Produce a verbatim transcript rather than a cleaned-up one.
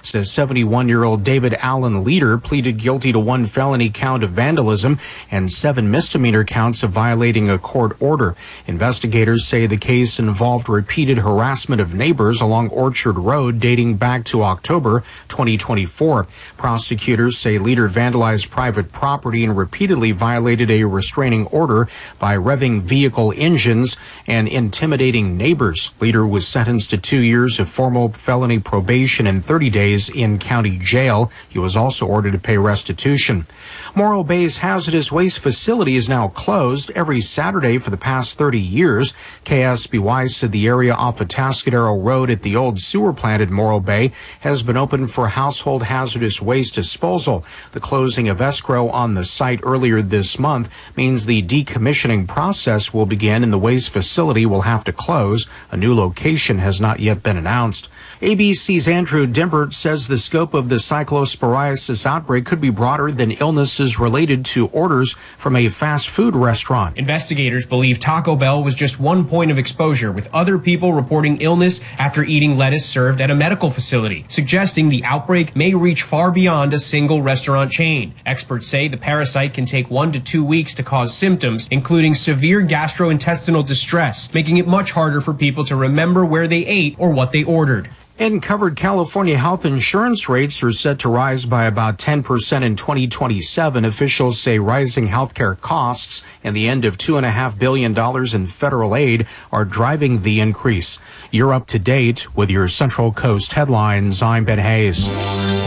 Says seventy-one-year-old David Allen Leader pleaded guilty to one felony count of vandalism and seven misdemeanor counts of violating a court order. Investigators say the case involved repeated harassment of neighbors along Orchard Road dating back to October twenty twenty-four. Prosecutors say Leader vandalized private property and repeatedly violated a restraining order by revving vehicle engines and intimidating neighbors. Leader was sentenced to two years of formal felony probation and thirty days in county jail. He was also ordered to pay restitution. Morro Bay's hazardous waste facility is now closed every Saturday for the past thirty years. K S B Y said the area off Atascadero Road at the old sewer plant at Morro Bay has been open for household hazardous waste disposal. The closing of escrow on the site earlier this month means the decommissioning process will begin and the waste facility will have to close. A new location has not yet been announced. A B C's Andrew Dimbert says the scope of the cyclosporiasis outbreak could be broader than illnesses related to orders from a fast food restaurant. Investigators believe Taco Bell was just one point of exposure, with other people reporting illness after eating lettuce served at a medical facility, suggesting the outbreak may reach far beyond a single restaurant chain. Experts say the parasite can take one to two weeks to cause symptoms, including severe gastrointestinal distress, making it much harder for people to remember where they ate or what they ordered. And covered California health insurance rates are set to rise by about ten percent in twenty twenty-seven. Officials say rising healthcare costs and the end of two point five billion dollars in federal aid are driving the increase. You're up to date with your Central Coast headlines. I'm Ben Hayes.